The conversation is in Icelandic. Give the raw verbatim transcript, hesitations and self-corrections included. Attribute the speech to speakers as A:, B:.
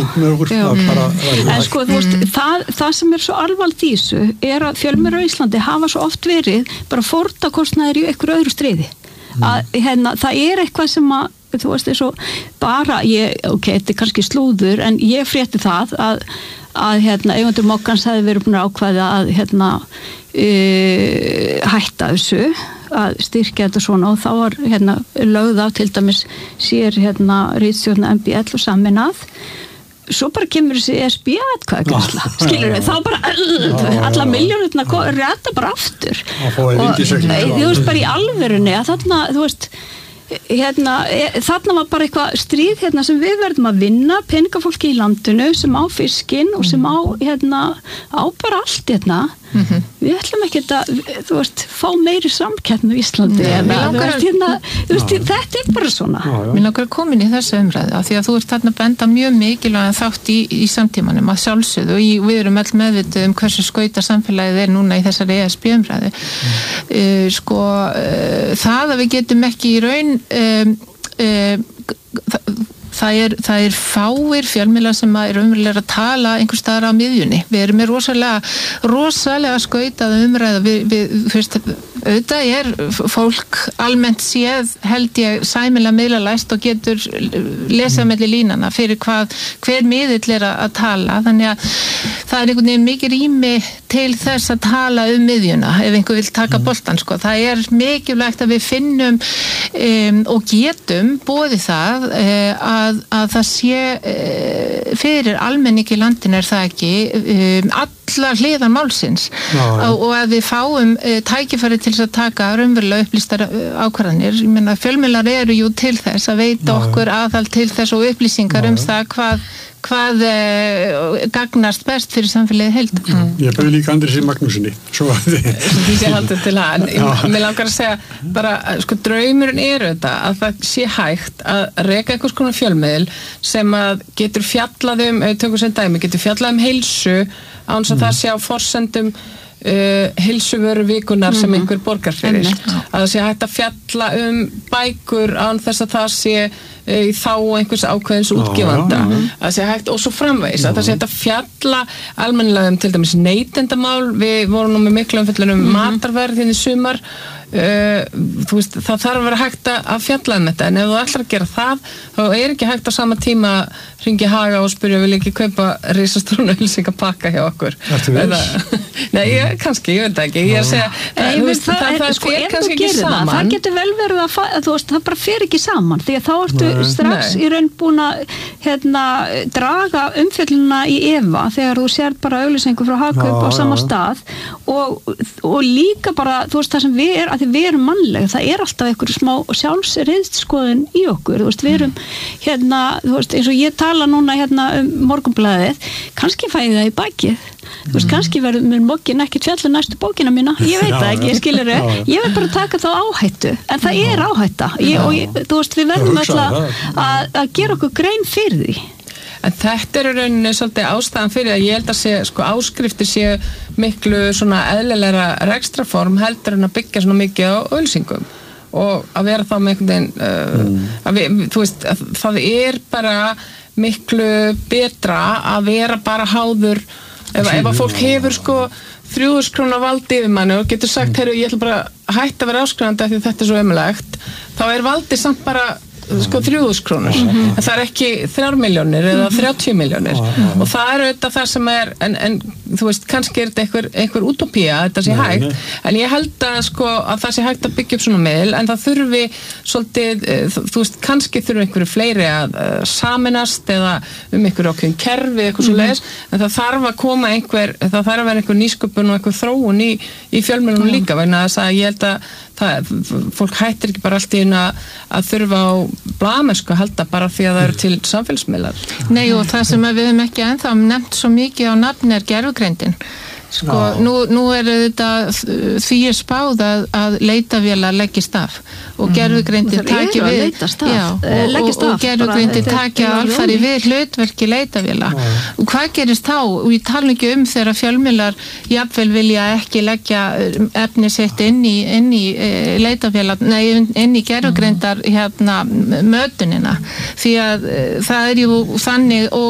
A: með okkur að bara
B: en sko þú veist, það, það sem er svo alvarlegt í þessu er að fjölmiðlar á Íslandi hafa svo oft verið bara fórnarkostnaðir í einhverju öðru stríði að hérna, það er eitthvað sem að þú veist, eins og bara ég, ok, þetta er kannski slúður en ég frétti það að að hérna, eigendur Mokkans hefði verið búin að ákveða að hérna uh, hætta þessu að styrkja þetta svona og þá var hérna lögð á til dæmis sér hérna ritstjórn M B L og Sameinað svo bara kemur þessi E S B atkvæðagreiðsla skilur við, þá bara uh, alla milljónirna ræta bara aftur og þú veist bara í alvörunni að þarna, þú veist hérna, þarna var bara eitthvað stríð hérna sem við verðum að vinna peningafólki í landinu sem á fiskinn og sem á hérna á bara allt hérna mm-hmm. við ætlum ekki að þú veist, fá meiri samkeppni í Íslandi
C: Nei,
B: eða, þú veist, hérna, þú veist,
C: já.
B: þetta er bara svona
C: já, já. Mér langar að koma inn í þessu umræðu af því að þú ert þarna benda mjög mikilvæg þátt í, í samtímanum að sjálfsögðu og í, við erum öll meðvituð um hversu skauta samfélagið er núna í þessari E S B umræðu mm. uh, sko uh, það að við getum ekki í raun um, um, það Það er, það er fáir fjölmiðlar sem er umverulega að tala einhvers staðar á miðjunni. Við erum með rosalega, rosalega skautað umræða. Við, við, fyrst, auðvitað er fólk almennt séð held ég sæmilega miðlalæst og getur lesað milli línana fyrir hvað, hver miðill er að tala. Þannig að það er einhvern veginn mikið rými til þess að tala um miðjuna ef einhver vil taka boltan. Sko. Það er mikilvægt að við finnum um, og getum boðið það uh, að Að, að það sé e, fyrir almenning í landinu er það ekki um, allar hliðar málsins Já, og, og að við fáum e, tækifæri til þess að taka raunverulega upplýstar ákvarðanir. Ég meina fjölmiðlar eru jú til þess að veita Já, okkur aðhald til þess og upplýsingar Já, um það hvað hvað eh, gagnast best fyrir samfélagið heild.
A: Mm. Ég bauð líka Andrisi Magnúsinni. Svo að
D: því sé haldið til hann. Mér langar að segja bara, sko, draumurinn er þetta að það sé hægt að reka einhvers konar fjölmiðil sem að getur fjallað um, ef við tökum sem dæmi, getur fjallað um heilsu án svo mm. það sé á forsendum uh, heilsuvöru vikunar mm-hmm. sem einhver borgar fyrir. Mm-hmm. Að það sé hægt að fjalla um bækur án þess að það sé í þá einhvers ákveðins útgefanda já, já, já. Að sé hægt og svo framvegis að það sé hægt að fjalla almennilega um til dæmis neytendamál, við vorum nú með miklu umfjöllun um mm-hmm. matarverð hérna í sumar uh, þú veist, það þarf að vera hægt að fjalla um þetta en ef þú ætlar að gera það þá er ekki hægt á sama tíma hringi Haga og spyrja vil ekki kaupa risastrónu auglýsingapakka hjá okkur eða, nei, ég, kannski, ég veit ekki ég er að segja,
B: Nei,
D: þú veist, það,
B: það,
D: það
B: sko,
D: fer kannski ekki saman
B: það, það getur vel verið að, þú veist, það bara fer ekki saman því að þá ertu Nei. strax Nei. í raun búin að hérna, draga umfjölluna í efa þegar þú sér bara auglýsingu frá Hagkaup á sama stað og, og líka bara, þú veist, það sem við er að því við erum mannleg, það er alltaf einhver smá sjálfsriðskoðun í okkur, þú veist, við erum hérna, þú veist, eins og ég tala núna hérna um Morgunblaðið, kannski fæði það í bakið þú veist, kannski verður mér Mokkin ekki fjalla næstu bókina mína, ég veit það ekki, skilur ég vil bara taka þá áhættu en það er áhætta ég, og ég, þú veist, við verðum alltaf að, að gera okkur grein fyrir því
D: En þetta er í rauninni svolítið ástæðan fyrir að ég held að sé, sko, áskriftir sé miklu svona eðlilegra rekstraform heldur en að byggja svona mikið á auglýsingum og að vera þá með einhvern veginn uh, mm. að við, þú veist, að það er bara miklu betra að vera bara háður ef, ef að fólk hefur sko þrjú þúsund króna vald yfir manni og getur sagt, heyrðu, ég ætla bara að hætta að vera áskrifandi af því þetta er svo ömurlegt, þá er valdið samt bara sko þrjú þúsund krónur mm-hmm. en það er ekki þrjár milljónir eða þrjátíu milljónir mm-hmm. og það er auðvitað það sem er en, en þú veist, kannski er þetta einhver, einhver utopía að þetta sé nei, hægt nei. En ég held að sko að það sé hægt að byggja upp svona miðl en það þurfi svolítið, þú veist, kannski þurfi einhverju fleiri að uh, saminast eða um einhverju ákveðin kerfi eitthvað svo leiðis, en það þarf að koma einhver, það þarf að vera einhver nýsköpun og einhver þróun í, í fjölmiðlunum mm. líka vegna þess að ég held að það, fólk hættir ekki bara allt í einu að, að þurfa á blamennsku að halda bara því að það eru til samfélagsmiðlar.
C: Nei og það sem við höfum ekki ennþá nefnt svo mikið á nafni er gervigreindin. Sko, nú, nú er þetta því er spáð að, að leitavélar leggist af og gervigreindin taki við já, og, og, og gervigreindin taki alfari við hlutverki leitavéla og hvað gerist þá? Og ég tala ekki um þegar fjölmiðlar jafnvel vilja ekki leggja efni sitt inn í, inn í e, leitavélar, nei, inn í gervigreindar hérna mötunina því að e, það er ju þannig og